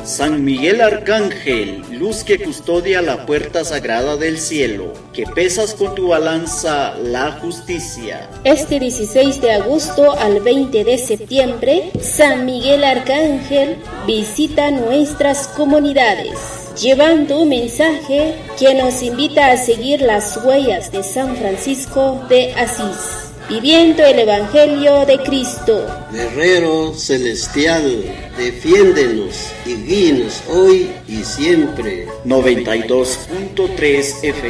San Miguel Arcángel, luz que custodia la puerta sagrada del cielo, que pesas con tu balanza la justicia. Este 16 de agosto al 20 de septiembre, San Miguel Arcángel visita nuestras comunidades, llevando un mensaje que nos invita a seguir las huellas de San Francisco de Asís, viviendo el Evangelio de Cristo. Guerrero celestial, defiéndenos y guíenos hoy y siempre. 92.3 FM